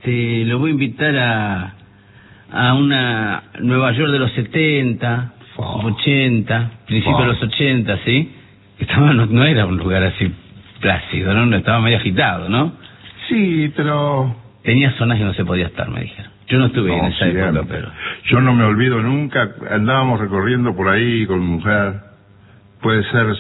lo voy a invitar a una Nueva York de los 70, 80, principios de los 80, ¿sí? No era un lugar así plácido, ¿no? Estaba medio agitado, ¿no? Sí, pero... Tenía zonas que no se podía estar, me dijeron. Yo no estuve en esa época, pero... Yo no me olvido nunca, andábamos recorriendo por ahí con mi mujer, puede ser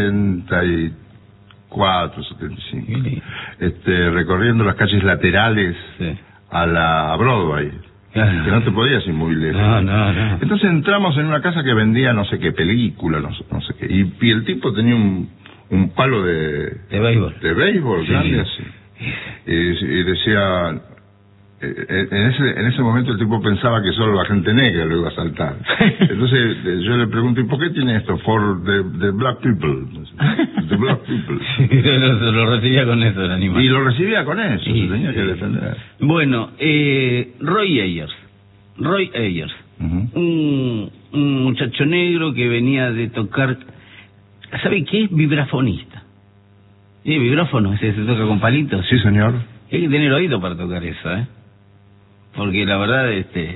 74, 75, recorriendo las calles laterales a la Broadway, que no te podías ir muy lejos. No. Entonces entramos en una casa que vendía no sé qué película, no sé qué, y el tipo tenía un palo de béisbol, sí, grande así, y decía... En ese momento el tipo pensaba que solo la gente negra lo iba a saltar. Entonces yo le pregunto, ¿y por qué tiene esto? For the black people. The black people. Lo recibía con eso el animal. Y lo recibía con eso, se tenía que defender. Bueno, Roy Ayers. Un muchacho negro que venía de tocar... ¿Sabe qué es? Vibrafonista. ¿Sí, vibráfono? ¿Ese se toca con palitos? Sí, señor. Hay que tener oído para tocar eso, porque la verdad,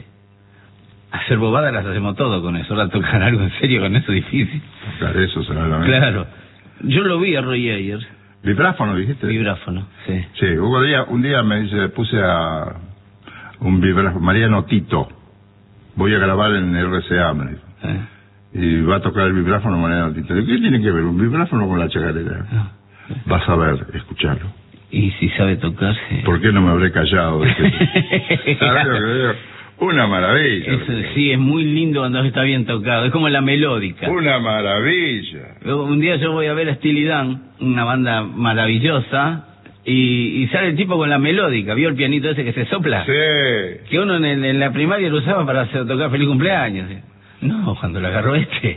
hacer bobadas las hacemos todo con eso. Ahora tocar algo en serio con eso es difícil. Tocar eso, seguramente. Claro. Yo lo vi a Roy Ayers. ¿Vibráfono, dijiste? Vibráfono, sí. Sí, un día me dice, puse a un vibráfono, Mariano Tito, voy a grabar en RCA, me dijo. Y va a tocar el vibráfono Mariano Tito. ¿Qué tiene que ver un vibráfono con la chacarera? Vas a ver, escucharlo. Y si sabe tocar, sí. ¿Por qué no me habré callado? ¿Sabes lo que digo? Una maravilla. Eso sí, es muy lindo cuando está bien tocado. Es como la melódica. Una maravilla. Un día yo voy a ver a Steely Dan, una banda maravillosa, y sale el tipo con la melódica. ¿Vio el pianito ese que se sopla? Sí. Que uno en la primaria lo usaba para tocar Feliz Cumpleaños. No, cuando lo agarró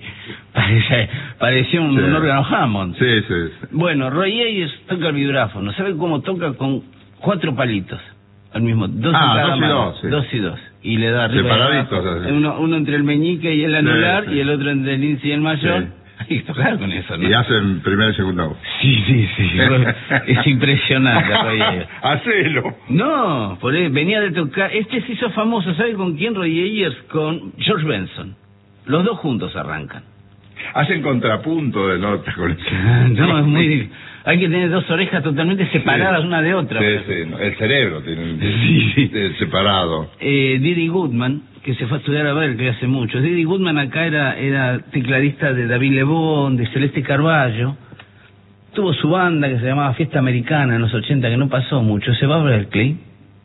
parecía un órgano Hammond. Sí. Bueno, Roy Ayers toca el vibráfono. ¿Sabe cómo toca? Con 4 palitos al mismo, 2 en cada mano, 2 y 2. Y le da arriba. Separaditos. Uno entre el meñique y el anular, y el otro entre el índice y el mayor. Sí. Hay que tocar con eso, ¿no? Y hacen primera y segunda voz. Sí. Es impresionante, Roy Ayers. Hacelo. No, venía de tocar. Se hizo famoso, ¿sabe con quién? Roy Ayers, con George Benson. Los dos juntos arrancan. Hacen contrapunto de notas con eso. No, es muy... Hay que tener 2 orejas totalmente separadas una de otra. Sí, el cerebro tiene separado. Didi Goodman, que se fue a estudiar a Berkeley hace mucho. Didi Goodman acá era tecladista de David Lebón, de Celeste Carballo. Tuvo su banda que se llamaba Fiesta Americana en los 80, que no pasó mucho. Se va a Berkeley.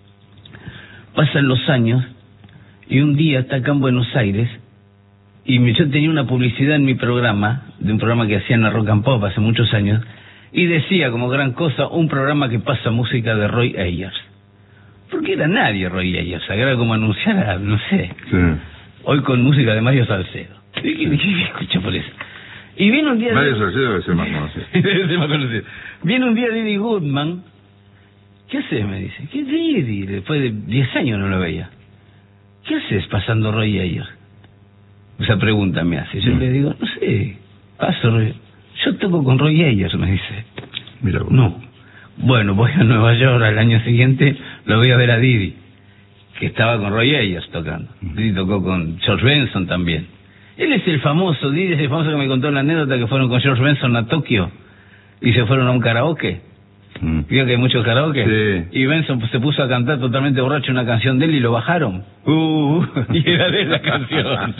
Pasan los años y un día está acá en Buenos Aires. Y yo tenía una publicidad en mi programa, de un programa que hacía en la Rock and Pop hace muchos años, y decía como gran cosa, un programa que pasa música de Roy Ayers. Porque era nadie Roy Ayers, era como anunciar a, no sé, hoy con música de Mario Salcedo. ¿Qué escucha por eso? Y viene un día... Mario Salcedo debe ser más conocido. Debe ser más conocido. Viene un día Didi Goodman. ¿Qué haces? Me dice. ¿Qué Didi? Después de 10 años no lo veía. ¿Qué haces pasando Roy Ayers? Esa pregunta me hace. Yo le digo, no sé, paso Roy. Yo toco con Roy Ayers, me dice. Mira vos. No. Bueno, voy a Nueva York al año siguiente, lo voy a ver a Didi, que estaba con Roy Ayers tocando. Didi tocó con George Benson también. Él es el famoso, Didi es el famoso que me contó la anécdota que fueron con George Benson a Tokio y se fueron a un karaoke. ¿Vio que hay muchos karaoke? Sí. Y Benson se puso a cantar totalmente borracho una canción de él y lo bajaron. Y era de la canción.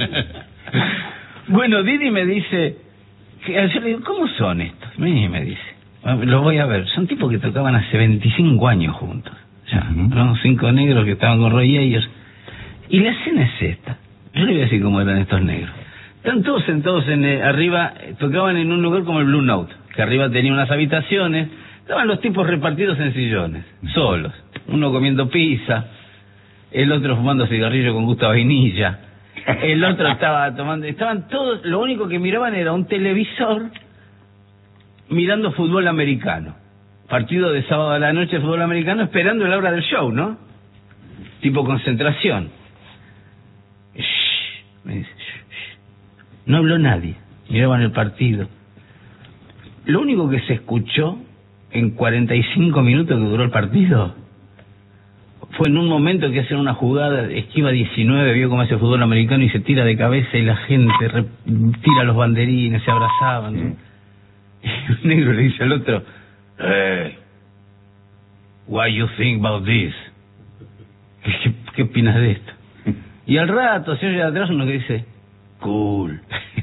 Bueno, Didi me dice, yo le digo, ¿cómo son estos? Me dice, los voy a ver. Son tipos que tocaban hace 25 años juntos. Ya, ¿no? 5 negros que estaban con Roy Ayers. Y la escena es esta. Yo le voy a decir cómo eran estos negros. Están todos sentados arriba, tocaban en un lugar como el Blue Note, que arriba tenía unas habitaciones. Estaban los tipos repartidos en sillones, solos. Uno comiendo pizza, el otro fumando cigarrillo con gusto a vainilla, el otro estaba tomando... Estaban todos, lo único que miraban era un televisor mirando fútbol americano. Partido de sábado a la noche de fútbol americano, esperando la hora del show, ¿no? Tipo concentración. Me dice, no habló nadie, miraban el partido. Lo único que se escuchó en 45 minutos que duró el partido fue en un momento que hacen una jugada, esquiva 19, vio cómo hace el fútbol americano y se tira de cabeza y la gente tira los banderines, se abrazaban. Y un negro le dice al otro, hey, what you think about this? ¿Qué opinas de esto? Y al rato, se oye atrás uno que dice, cool.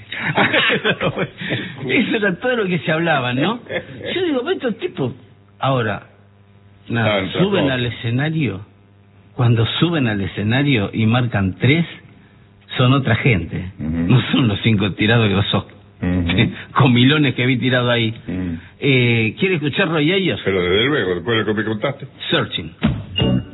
Eso era todo lo que se hablaba, ¿no? Yo digo, estos tipos, ahora, nada, suben al escenario, cuando suben al escenario y marcan 3, son otra gente, no son los 5 tirados que los son. Comilones que vi tirado ahí. ¿Quiere escuchar Roy Ayers? Pero desde luego, después de lo que me contaste. Searching.